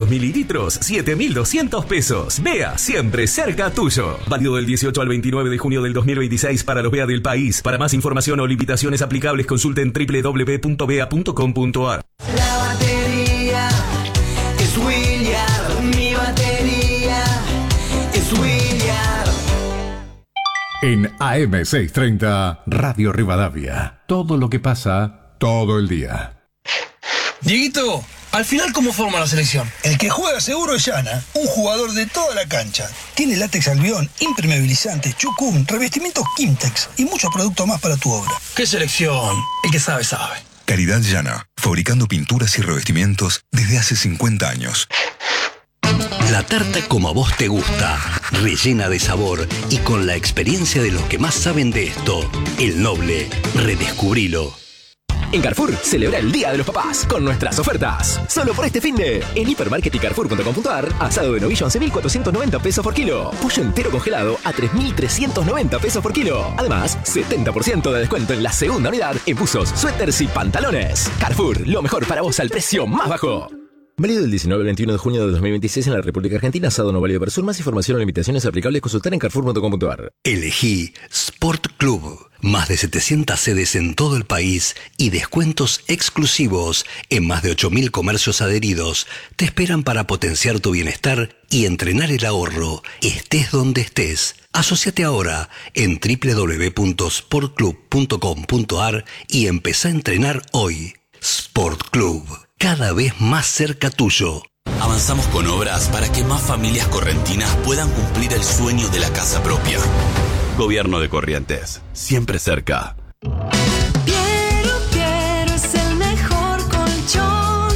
mililitros, 7.200 pesos. Bea, siempre cerca tuyo. Válido del 18 al 29 de junio del 2026 para los Bea del país. Para más información o limitaciones aplicables, consulten www.bea.com.ar. La batería es William, mi batería es William. En AM630, Radio Rivadavia. Todo lo que pasa, todo el día. Dieguito, al final, ¿cómo forma la selección? El que juega seguro es Yana, un jugador de toda la cancha. Tiene látex albión, impermeabilizante, chucum, revestimientos Kimtex y muchos productos más para tu obra. ¿Qué selección? El que sabe, sabe. Calidad Yana, fabricando pinturas y revestimientos desde hace 50 años. La tarta como a vos te gusta, rellena de sabor y con la experiencia de los que más saben de esto. El Noble, redescubrilo. En Carrefour, celebra el Día de los Papás con nuestras ofertas. Solo por este finde. En Hipermarket y Carrefour.com.ar, asado de novillo 11.490 pesos por kilo. Pollo entero congelado a 3.390 pesos por kilo. Además, 70% de descuento en la segunda unidad en buzos, suéteres y pantalones. Carrefour, lo mejor para vos al precio más bajo. Válido del 19 al 21 de junio de 2026 en la República Argentina. Asado no válido para sur. Más información o limitaciones aplicables, consultar en Carrefour.com.ar. Elegí Sport Club. Más de 700 sedes en todo el país y descuentos exclusivos en más de 8.000 comercios adheridos te esperan para potenciar tu bienestar y entrenar el ahorro, estés donde estés. Asociate ahora en www.sportclub.com.ar y empezá a entrenar hoy. Sport Club, cada vez más cerca tuyo. Avanzamos con obras para que más familias correntinas puedan cumplir el sueño de la casa propia. Gobierno de Corrientes, siempre cerca. Piero es el mejor colchón.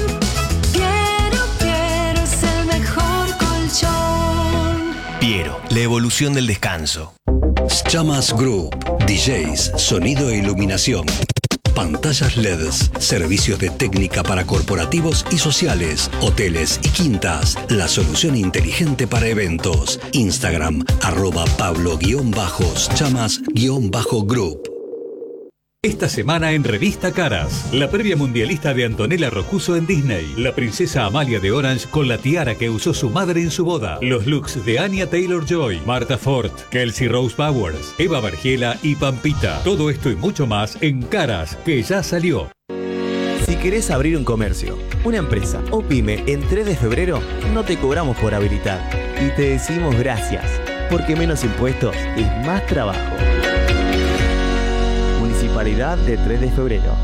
Piero es el mejor colchón. Piero, la evolución del descanso. Chamas Group, DJs, sonido e iluminación. Pantallas LEDs, servicios de técnica para corporativos y sociales, hoteles y quintas. La solución inteligente para eventos. Instagram, @Pablo_Chamas_Group. Esta semana en Revista Caras, la previa mundialista de Antonella Rocuso en Disney, la princesa Amalia de Orange con la tiara que usó su madre en su boda, los looks de Anya Taylor-Joy, Martha Ford, Kelsey Rose Powers, Eva Bargiela y Pampita. Todo esto y mucho más en Caras, que ya salió. Si querés abrir un comercio, una empresa o pyme en 3 de febrero, no te cobramos por habilitar y te decimos gracias, porque menos impuestos es más trabajo. Municipalidad de 3 de febrero.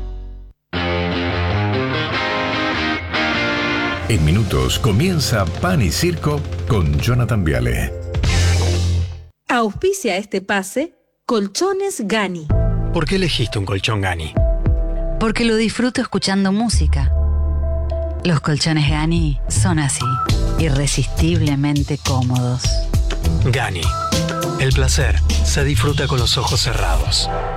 En minutos comienza Pan y Circo con Jonathan Viale. Auspicia este pase Colchones Gani. ¿Por qué elegiste un colchón Gani? Porque lo disfruto escuchando música. Los colchones Gani son así, irresistiblemente cómodos. Gani. El placer se disfruta con los ojos cerrados.